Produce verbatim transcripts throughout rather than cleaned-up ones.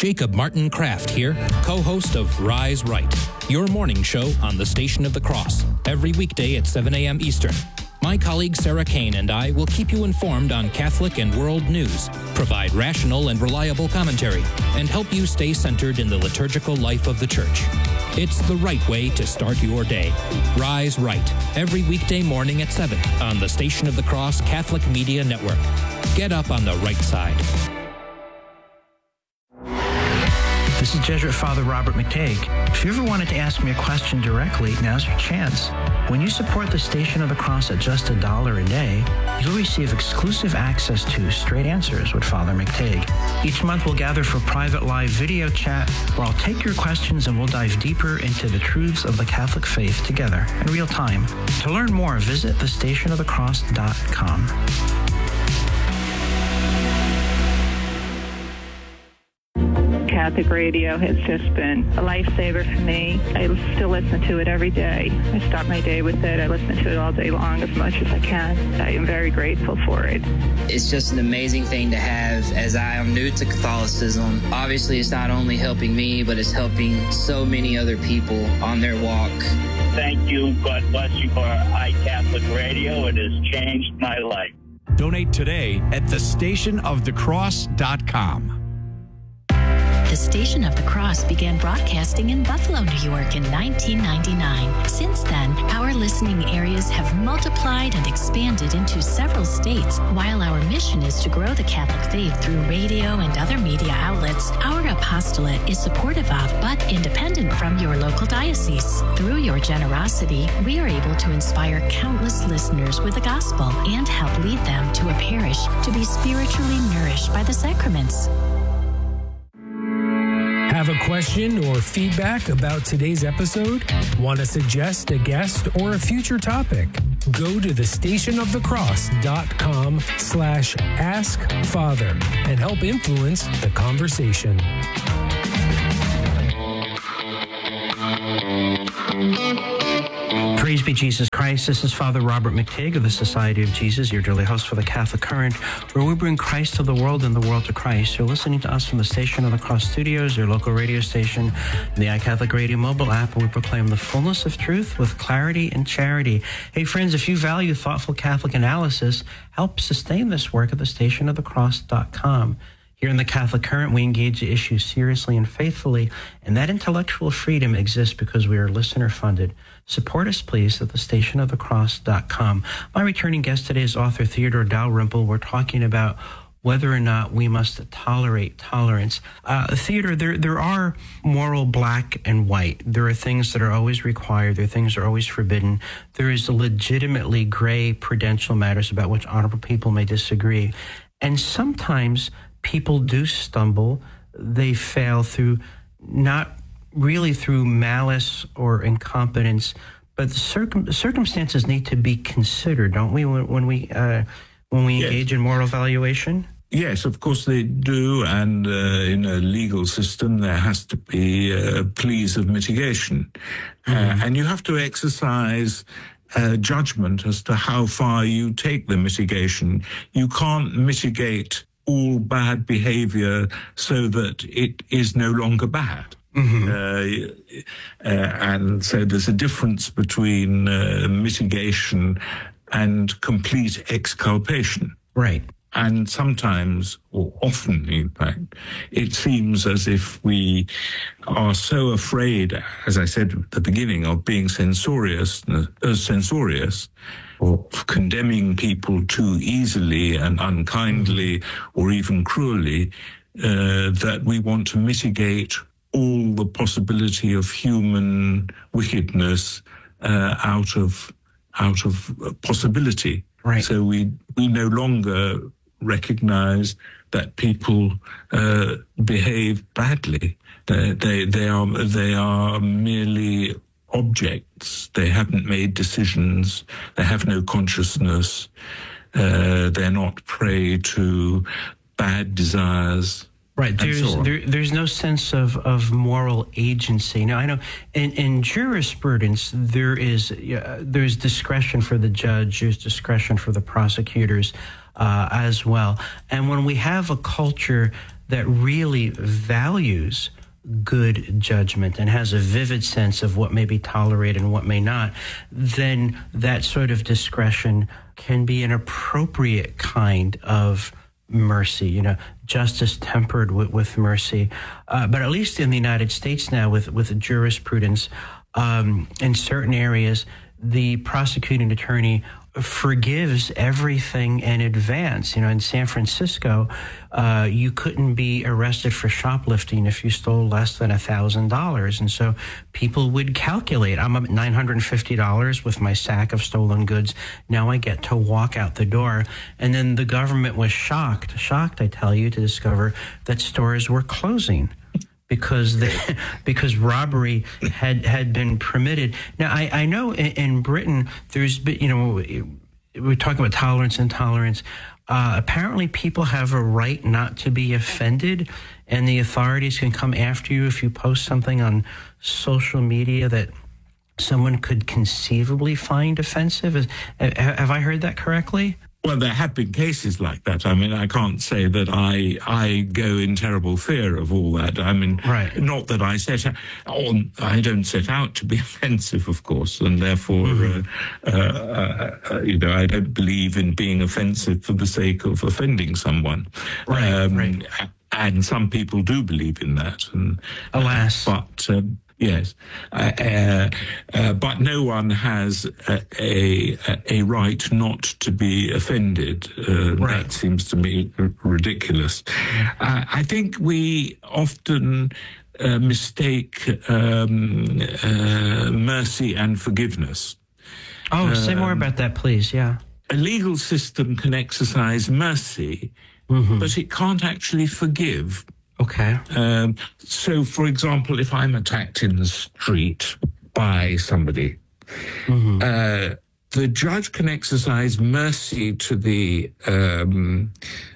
Jacob Martin Kraft here, co-host of Rise Right, your morning show on the Station of the Cross, every weekday at seven a.m. Eastern. My colleague Sarah Kane and I will keep you informed on Catholic and world news, provide rational and reliable commentary, and help you stay centered in the liturgical life of the Church. It's the right way to start your day. Rise Right, every weekday morning at seven on the Station of the Cross Catholic Media Network. Get up on the right side. This is Jesuit Father Robert McTague. If you ever wanted to ask me a question directly, now's your chance. When you support the Station of the Cross at just a dollar a day, you'll receive exclusive access to Straight Answers with Father McTague. Each month we'll gather for private live video chat where I'll take your questions and we'll dive deeper into the truths of the Catholic faith together in real time. To learn more, visit the station of the cross dot com. Catholic radio has just been a lifesaver for me. I still listen to it every day. I start my day with it. I listen to it all day long as much as I can. I am very grateful for it. It's just an amazing thing to have as I am new to Catholicism. Obviously, it's not only helping me, but it's helping so many other people on their walk. Thank you. God bless you for iCatholic Radio. It has changed my life. Donate today at the station of the cross dot com. The Station of the Cross began broadcasting in Buffalo, New York in nineteen ninety-nine. Since then, our listening areas have multiplied and expanded into several states. While our mission is to grow the Catholic faith through radio and other media outlets, our apostolate is supportive of but independent from your local diocese. Through your generosity, we are able to inspire countless listeners with the gospel and help lead them to a parish to be spiritually nourished by the sacraments. Have a question or feedback about today's episode? Want to suggest a guest or a future topic? Go to the station of the cross dot com slash ask father and help influence the conversation. Praise be Jesus Christ. This is Father Robert McTague of the Society of Jesus, your daily host for the Catholic Current, where we bring Christ to the world and the world to Christ. You're listening to us from the Station of the Cross Studios, your local radio station, and the iCatholic Radio mobile app, where we proclaim the fullness of truth with clarity and charity. Hey, friends, if you value thoughtful Catholic analysis, help sustain this work at the station of the cross dot com. Here in the Catholic Current, we engage the issues seriously and faithfully, and that intellectual freedom exists because we are listener-funded. Support us, please, at the station of the cross dot com. My returning guest today is author Theodore Dalrymple. We're talking about whether or not we must tolerate tolerance. Uh, Theodore, there, there are moral black and white. There are things that are always required. There are things that are always forbidden. There is legitimately gray prudential matters about which honorable people may disagree. And sometimes people do stumble. They fail through not really through malice or incompetence, but the circum- circumstances need to be considered, don't we, when, when we uh, when we yes. engage in moral evaluation? Yes, of course they do, and uh, in a legal system there has to be uh, pleas of mitigation. Mm-hmm. Uh, and you have to exercise uh, judgment as to how far you take the mitigation. You can't mitigate all bad behavior so that it is no longer bad. Mm-hmm. Uh, uh, and so there's a difference between uh, mitigation and complete exculpation. Right. And sometimes, or often, in fact, it seems as if we are so afraid, as I said at the beginning, of being censorious, uh, censorious, or condemning people too easily and unkindly, or even cruelly, uh, that we want to mitigate all the possibility of human wickedness uh, out of out of possibility. Right. So we we no longer recognize that people uh, behave badly. They, they they are they are merely objects. They haven't made decisions. They have no consciousness. Uh, they're not prey to bad desires. Right. There's so there, there's no sense of, of moral agency. Now, I know in, in jurisprudence there is uh, there's discretion for the judge, there's discretion for the prosecutors uh, as well. And when we have a culture that really values good judgment and has a vivid sense of what may be tolerated and what may not, then that sort of discretion can be an appropriate kind of mercy, you know, justice tempered with, with mercy. Uh, but at least in the United States now, with, with jurisprudence, um, in certain areas, the prosecuting attorney forgives everything in advance. You know, in San Francisco, uh, you couldn't be arrested for shoplifting if you stole less than a thousand dollars. And so people would calculate, I'm at nine hundred fifty dollars with my sack of stolen goods. Now I get to walk out the door. And then the government was shocked, shocked, I tell you, to discover that stores were closing because they, because robbery had, had been permitted. Now, I, I know in, in Britain, there's been, you know, we're talking about tolerance and intolerance. Uh, apparently, people have a right not to be offended, and the authorities can come after you if you post something on social media that someone could conceivably find offensive. Is, have I heard that correctly? Well, there have been cases like that. I mean, I can't say that I I go in terrible fear of all that. I mean, right. Not that I set out, on, I don't set out to be offensive, of course, and therefore, mm-hmm. uh, uh, uh, you know, I don't believe in being offensive for the sake of offending someone. Right, um, right. And some people do believe in that. And, Alas. Uh, but... Um, Yes, uh, uh, uh, but no one has a, a, a right not to be offended. Uh, right. That seems to me r- ridiculous. Uh, I think we often uh, mistake um, uh, mercy and forgiveness. Oh, um, say more about that, please. Yeah. A legal system can exercise mercy, mm-hmm. but it can't actually forgive. Okay. Um, so, for example, if I'm attacked in the street by somebody, mm-hmm. uh, the judge can exercise mercy to the um,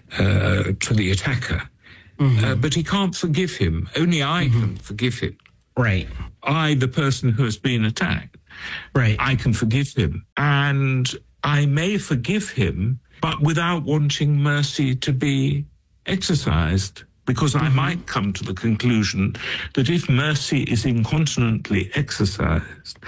uh, to the attacker, mm-hmm. uh, but he can't forgive him. Only I mm-hmm. can forgive him. Right. I, the person who has been attacked. Right. I can forgive him, and I may forgive him, but without wanting mercy to be exercised. Because I mm-hmm. might come to the conclusion that if mercy is incontinently exercised,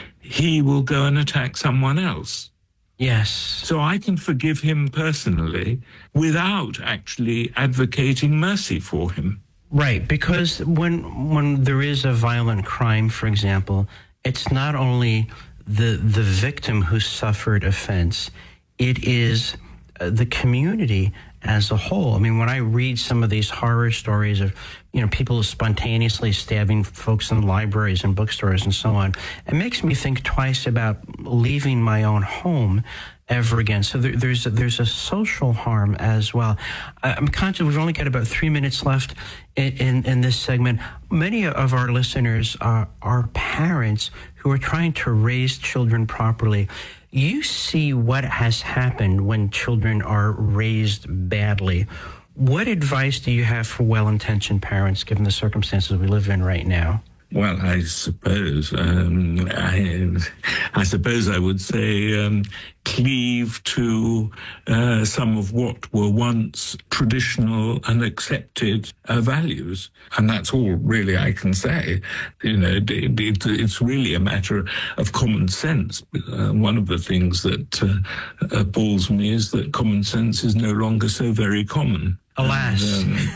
he will go and attack someone else. Yes. So I can forgive him personally without actually advocating mercy for him. Right, because when when there is a violent crime, for example, it's not only the the victim who suffered offense, it is uh, the community as a whole. I mean, when I read some of these horror stories of, you know, people spontaneously stabbing folks in libraries and bookstores and so on, it makes me think twice about leaving my own home ever again. So there, there's a, there's a social harm as well. I'm conscious we've only got about three minutes left in, in, in this segment. Many of our listeners are, are parents who are trying to raise children properly. You see what has happened when children are raised badly. What advice do you have for well-intentioned parents, given the circumstances we live in right now? Well, I suppose, um, I, I suppose I would say um, cleave to uh, some of what were once traditional and accepted uh, values. And that's all really I can say. You know, it, it, it's really a matter of common sense. Uh, one of the things that uh, appalls me is that common sense is no longer so very common. Alas. And, um,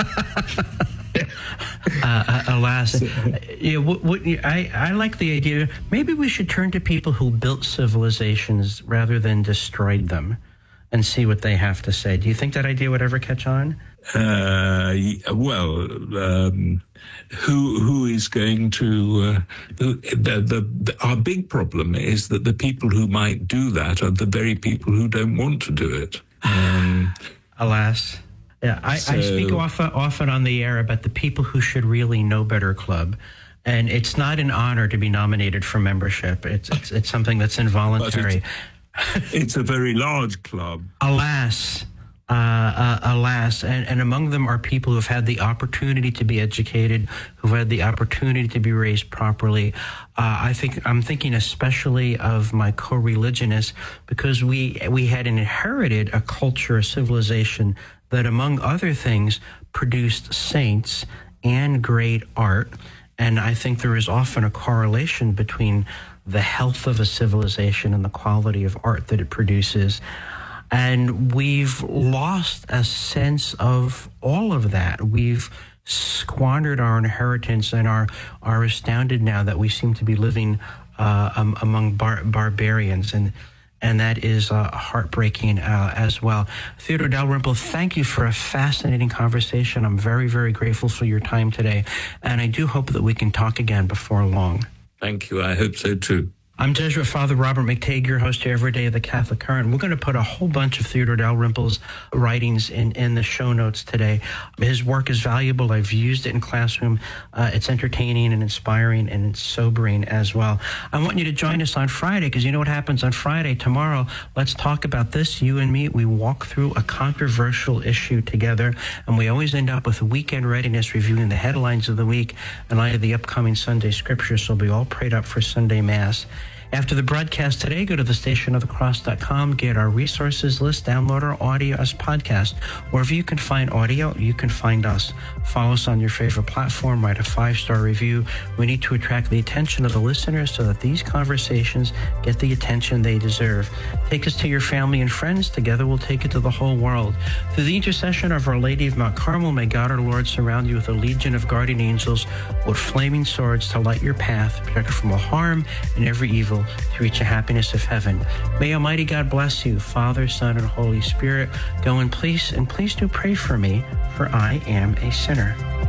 Uh, alas, yeah, what, what, I, I like the idea. Maybe we should turn to people who built civilizations rather than destroyed them and see what they have to say. Do you think that idea would ever catch on? Uh, well, um, who who is going to? Uh, the, the, the our big problem is that the people who might do that are the very people who don't want to do it. Um, alas. Yeah, I, so, I speak often, often on the air about the people who should really know better club. And it's not an honor to be nominated for membership. It's it's, it's something that's involuntary. It's, it's a very large club. Alas, uh, uh, alas. And, and among them are people who've had the opportunity to be educated, who've had the opportunity to be raised properly. Uh, I think I'm thinking especially of my co-religionists, because we we had inherited a culture, a civilization that, among other things, produced saints and great art. And I think there is often a correlation between the health of a civilization and the quality of art that it produces. And we've lost a sense of all of that. We've squandered our inheritance and are, are astounded now that we seem to be living uh, um, among bar- barbarians. And And that is uh, heartbreaking uh, as well. Theodore Dalrymple, thank you for a fascinating conversation. I'm very, very grateful for your time today. And I do hope that we can talk again before long. Thank you. I hope so too. I'm Jesuit Father Robert McTeigue, your host here every day of the Catholic Current. We're going to put a whole bunch of Theodore Dalrymple's writings in, in the show notes today. His work is valuable. I've used it in classroom. Uh, it's entertaining and inspiring and it's sobering as well. I want you to join us on Friday because you know what happens on Friday. Tomorrow, let's talk about this. You and me, we walk through a controversial issue together, and we always end up with weekend readiness, reviewing the headlines of the week in light of the upcoming Sunday scriptures. So we'll be all prayed up for Sunday Mass. After the broadcast today, go to the station of the cross dot com, get our resources list, download our audio as podcast. Wherever you can find audio, you can find us. Follow us on your favorite platform, write a five-star review. We need to attract the attention of the listeners so that these conversations get the attention they deserve. Take us to your family and friends. Together we'll take it to the whole world. Through the intercession of Our Lady of Mount Carmel, may God our Lord surround you with a legion of guardian angels with flaming swords to light your path, protect you from all harm and every evil, to reach the happiness of heaven. May Almighty God bless you, Father, Son, and Holy Spirit. Go in peace, and please do pray for me, for I am a sinner.